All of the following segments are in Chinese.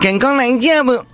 健康来食无？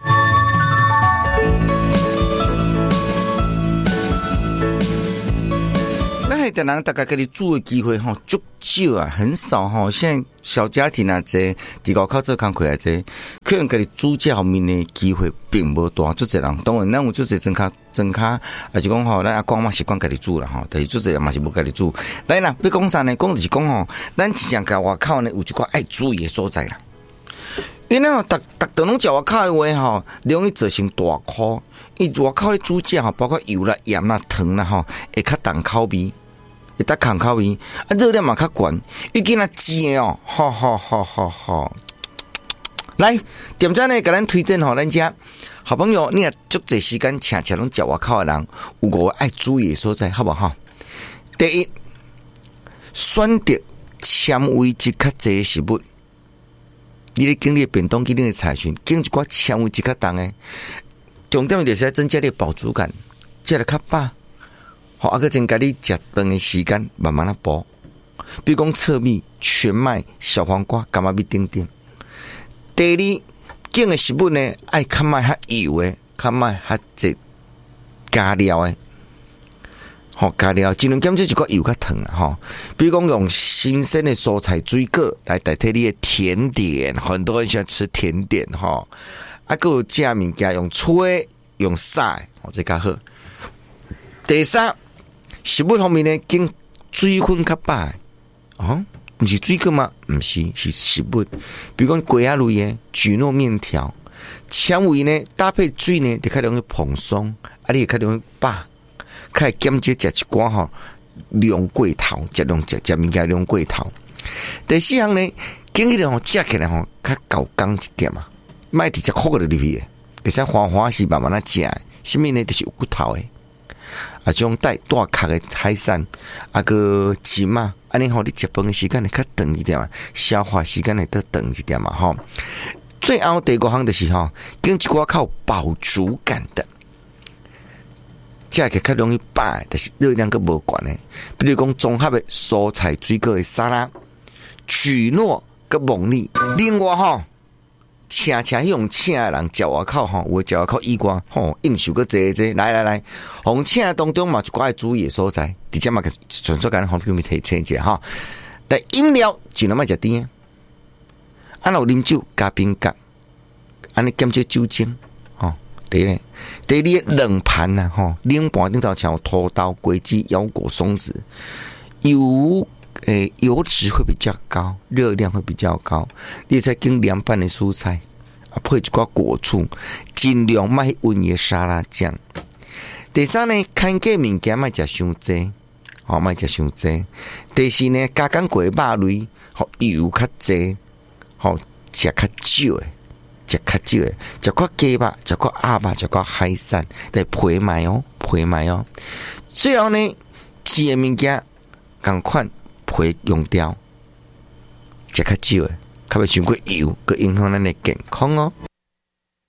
咱系的人大家家己煮的机会吼，足少啊，很少吼。现在小家庭啊，这伫外口做工课啊，这可能家己煮食方面的机会并无大。足侪人当然，咱有足侪装卡，也是讲吼，咱阿公嘛习惯家己煮啦吼，但是足侪人嘛是无家己煮。来啦，要讲啥呢？讲就是讲吼，咱上个外口呢有一寡爱注意的所在啦。因为吼，逐顿拢食外口的话吼，容易造成大块。因为外口的煮食吼，包括油啦、盐啦、糖啦吼，会较重口味。会得控口味，啊热量嘛较悬，伊今仔煎哦，好，来点赞呢？给咱推荐吼，咱家好朋友，你也足侪时间请拢食外口的人，有5个爱注意的所在，好不好？第一，选择纤维质较侪的食物，你咧经历便当、经历的菜群，经一寡纤维质较重的，重点就是要增加你的饱足感，食得较饱。好，啊，个增加你食饭的时间，慢慢啊补。比如讲糙米、全麦、小黄瓜、柑仔米等等。第二，种的食物呢，爱较卖较油的，较卖较济加料的。好，加料尽量减少一个油较糖啦，吼。比如讲用新鲜的蔬菜水果来代替你的甜点，很多人喜欢吃甜点，吼。啊，个有食物件用吹、用晒，哦，这较好。第三。食物方面呢，经水分较饱哦，不是水果吗？不是，是食物。比如讲粿仔类的蒟蒻面条，纤维呢搭配水呢，就较容易蓬松，啊，你也较容易饱，较会减少食一寡吼量过头，食物件量过头。第四项呢，经迄个吼食起来吼较够刚一点嘛，莫直接扣入去的，会使欢欢喜慢慢啊食。什么呢？就是有骨头的。啊，种大壳的海产，啊个鸡嘛，安尼吼，你食饭的时间会较长一点嘛，消化时间会得长一点嘛，吼。最后第5项就是吼，跟一寡靠饱足感的，食起较容易饱，但是热量佫无悬的。比如讲综合的蔬菜水果的沙拉，蒟蒻佮凤梨，另外吼。请用请的人食外口吼，有食外口以外吼，应酬个这来，红请当中嘛，一寡爱注意的所在，直接嘛，纯粹讲方便提醒一下哈。但饮料尽量莫食甜，啊，有啉酒加冰角，安尼减少酒精吼。第二冷盘呐吼，冷盘顶头像土豆、桂枝、腰果、松子，油脂会比较高，热量会比较高。你再跟凉拌的蔬菜啊，配一寡果醋，尽量卖温的沙拉酱。第三呢，看过物件卖食伤济，好卖食伤济。第四呢，加工过肉类，好油较济，好食较少的，食寡鸡肉，食寡鸭肉，食寡海产，得配买哦。最后呢，吃的物件同款。会用掉，食较少的，较袂伤过油，佮影响咱的健康哦。